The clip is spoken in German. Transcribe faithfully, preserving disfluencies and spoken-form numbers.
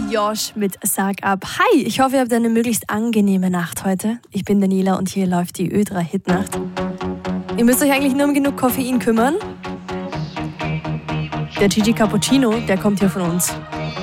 Josh mit Sag ab. Hi, ich hoffe, ihr habt eine möglichst angenehme Nacht heute. Ich bin Daniela und hier läuft die Ö drei Hitnacht. Ihr müsst euch eigentlich nur um genug Koffein kümmern. Der Gigi Cappuccino, der kommt hier von uns.